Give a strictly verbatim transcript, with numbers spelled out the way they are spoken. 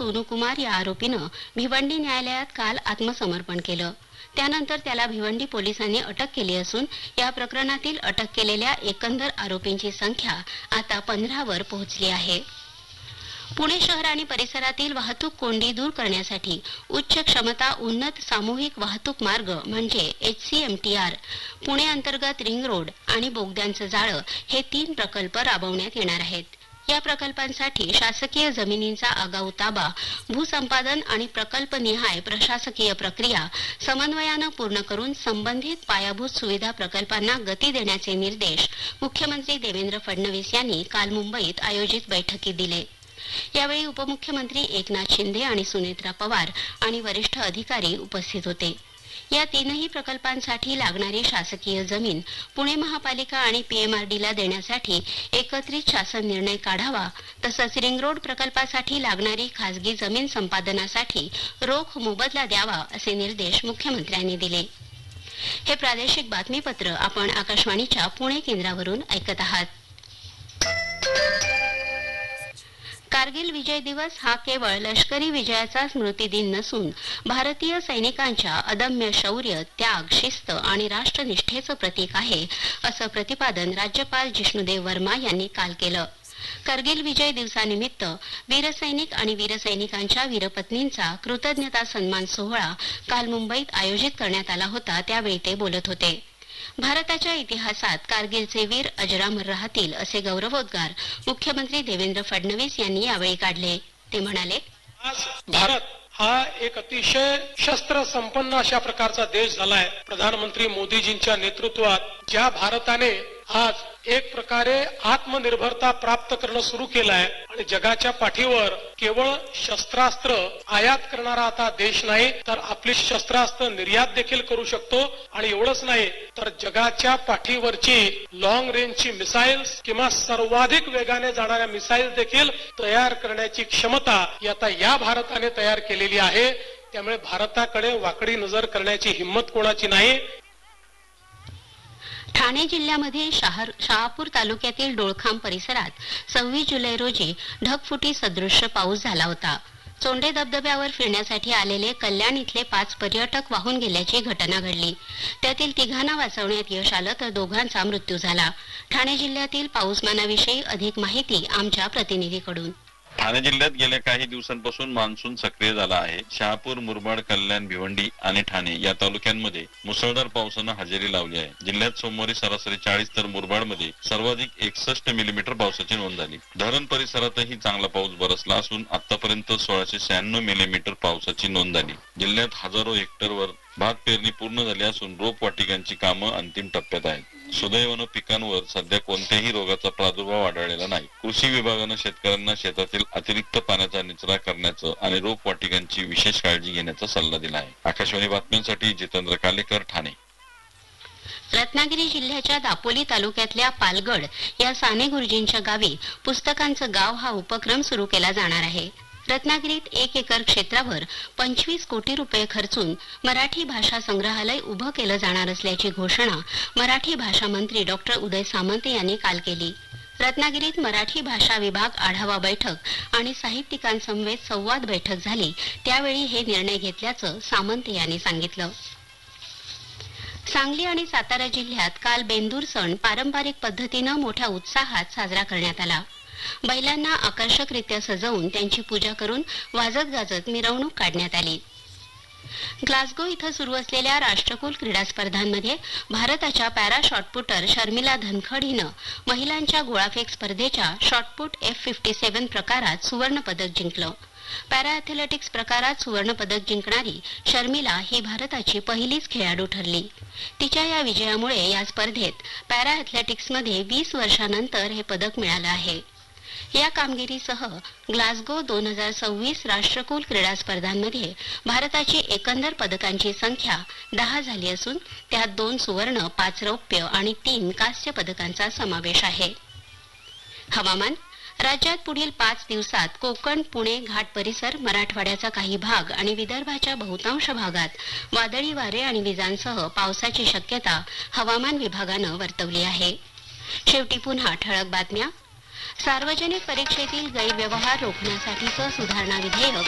सोनू कुमार या आरोपीनं भिवंडी न्यायालयात काल आत्मसमर्पण केलं। त्यानंतर त्याला भिवंडी पोलिसांनी अटक केली असून या प्रकरणातील अटक केलेल्या एकंदर आरोपींची संख्या आता पंधरावर पोहोचली आहे। पुणे शहर आणि परिसरातील वाहतूक कोंडी दूर करण्यासाठी उच्च क्षमता उन्नत सामूहिक वाहतूक मार्ग म्हणजे H C M T R, Pune अंतर्गत रिंग रोड आणि बोगद्यांचं जाळं हे तीन प्रकल्प राबवण्यात येणार आहेत। या प्रकल्पांसाठी शासकीय जमिनींचा आगाऊ ताबा, भूसंपादन आणि प्रकल्पनिहाय प्रशासकीय प्रक्रिया समन्वयानं पूर्ण करून संबंधित पायाभूत सुविधा प्रकल्पांना गती देण्याचे निर्देश मुख्यमंत्री देवेंद्र फडणवीस यांनी काल मुंबईत आयोजित बैठकीत दिले। यावेळी उपमुख्यमंत्री एकनाथ शिंदे आणि सुनेत्रा पवार आणि वरिष्ठ अधिकारी उपस्थित होते। या तीनही प्रकल्पांसाठी लागणारी शासकीय जमीन पुणे महापालिका आणि पीएमआरडीला देण्यासाठी एकत्रित शासन निर्णय काढावा, तसंच रिंग रोड प्रकल्पासाठी लागणारी खासगी जमीन संपादनासाठी रोख मोबदला द्यावा असे निर्देश मुख्यमंत्र्यांनी दिले। हे प्रादेशिक बातमीपत्र आपण आकाशवाणीच्या पुणे केंद्रावरून ऐकत आहात। कारगिल विजय दिवस हा केवळ लष्करी विजयाचा स्मृती दिन नसून भारतीय सैनिकांच्या अदम्य शौर्य, त्याग, शिस्त आणि राष्ट्रनिष्ठेचं प्रतीक आहे, असं प्रतिपादन राज्यपाल जिष्णुदेव वर्मा यांनी काल केलं। कारगिल विजय दिवसानिमित्त वीरसैनिक आणि वीरसैनिकांच्या वीरपत्नींचा कृतज्ञता सन्मान सोहळा काल मुंबईत आयोजित करण्यात आला होता, त्यावेळी ते बोलत होते। भारताच्या इतिहासात कारगिलचे वीर अजरामर राहतील असे गौरवोद्गार मुख्यमंत्री देवेंद्र फडणवीस यांनी यावेळी काढले। ते म्हणाले, आज भारत हा एक अतिशय शस्त्र संपन्न अशा प्रकारचा देश झालाय। प्रधानमंत्री मोदीजींच्या नेतृत्वात ज्या भारताने आज एक प्रकारे आत्मनिर्भरता प्राप्त करणं सुरू केलं आहे आणि जगाच्या पाठीवर केवळ शस्त्रास्त्र आयात करणारा आता देश नाही, तर आपली शस्त्रास्त्र निर्यात देखील करू शकतो। आणि एवढंच नाही तर जगाच्या पाठीवरची लॉंग रेंजची मिसाईल्स किंवा सर्वाधिक वेगाने जाणाऱ्या मिसाईल्स देखील तयार करण्याची क्षमता आता या भारताने तयार केलेली आहे। त्यामुळे भारताकडे वाकडी नजर करण्याची हिंमत कोणाची नाही। ठाणे जिल्ह्यामध्ये शहापूर तालुक्यातील डोळखाम परिसरात सव्वीस जुलै रोजी ढगफुटी सदृश्य पाऊस झाला होता। चोंडे धबधब्यावर फिरण्यासाठी आलेले कल्याण इथले पाच पर्यटक वाहून गेल्याची घटना घडली। त्यातील तिघांना वाचवण्यात यश आलं तर दोघांचा मृत्यू झाला। ठाणे जिल्ह्यातील पाऊसमानाविषयी अधिक माहिती आमच्या प्रतिनिधीकडून। ठाणे जिल्ह्यात गेल्या काही दिवसांपासून मान्सून सक्रिय झाला आहे। शहापूर, मुरबाड, कल्याण, भिवंडी आणि ठाणे या तालुक्यांमध्ये मुसळधार पावसानं हजेरी लावली आहे। जिल्ह्यात सोमवारी सरासरी चाळीस तर मुरबाडमध्ये सर्वाधिक एकसष्ट मिलीमीटर पावसाची नोंद झाली। धरण परिसरातही चांगला पाऊस बरसला असून आतापर्यंत सोळाशे शहाण्णव मिलीमीटर पावसाची नोंद झाली। जिल्ह्यात हजारो हेक्टरवर भात पेरणी पूर्ण झाली असून रोपवाटिकांची कामं अंतिम टप्प्यात आहेत। सुदैवानं पिकांवर सध्या कोणत्याही रोगाचा प्रादुर्भाव आढळलेला नाही। कृषी विभागानं शेतकऱ्यांना शेतातील अतिरिक्त पाण्याचा निचरा करण्याचं आणि रोपवाटिकांची विशेष काळजी घेण्याचा सल्ला दिला आहे। आकाशवाणी बातम्यांसाठी जितेंद्र कालेकर, ठाणे। रत्नागिरी जिल्ह्याच्या दापोली तालुक्यातल्या पालगड या साने गुरुजींच्या गावी पुस्तकांचं गाव हा उपक्रम सुरू केला जाणार आहे। रत्नागिरीत एक एकर क्षेत्रावर पंचवीस कोटी रुपये खर्चून मराठी भाषा संग्रहालय उभं केलं जाणार असल्याची घोषणा मराठी भाषा मंत्री डॉक्टर उदय सामंत यांनी काल केली। रत्नागिरीत मराठी भाषा विभाग आढावा बैठक आणि साहित्यिकांसमवेत संवाद बैठक झाली, त्यावेळी हे निर्णय घेतल्याचं सामंत यांनी सांगितलं। सांगली आणि सातारा जिल्ह्यात काल बेंदूर सण पारंपरिक पद्धतीनं मोठ्या उत्साहात साजरा करण्यात आला। बैलांना आकर्षकरित्या सजवून त्यांची पूजा करून वाजत गाजत मिरवणूक काढण्यात आली। ग्लासगो इथं सुरू असलेल्या राष्ट्रकुल क्रीडा स्पर्धांमध्ये भारताच्या पॅरा शॉटपुटर शर्मिला धनखड हिनं महिलांच्या गोळाफेक स्पर्धेच्या शॉटपुट एफ फिफ्टी सेव्हन प्रकारात सुवर्ण पदक जिंकलं। पॅरा ॲथलेटिक्स प्रकारात सुवर्ण पदक जिंकणारी शर्मिला ही भारताची पहिलीच खेळाडू ठरली। तिच्या या विजयामुळे या स्पर्धेत पॅरा ॲथलेटिक्समध्ये वीस वर्षांनंतर हे पदक मिळालं आहे। या कामगिरीसह ग्लासगो दोन हजार सव्वीस राष्ट्रकुल क्रीडा स्पर्धांमध्ये भारताची एकंदर पदकांची संख्या दहा झाली असून त्यात दोन सुवर्ण, पाच रौप्य आणि तीन कांस्य पदकांचा समावेश आहे। हवामान राज्यात पुढील पाच दिवसात कोकण, पुणे, घाट परिसर, मराठवाड्याचा काही भाग आणि विदर्भाच्या बहुतांश भागात वादळी वारे आणि विजांसह पावसाची शक्यता हवामान विभागानं वर्तवली आहे। शेवटी पुन्हा ठळक बातम्या। सार्वजनिक परीक्षेतील गैरव्यवहार रोखण्यासाठीचं सुधारणा विधेयक